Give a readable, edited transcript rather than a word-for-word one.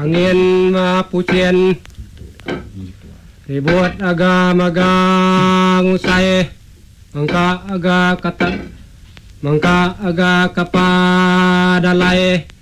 angin mapucien ribut aga magang usai mangka aga kapadalay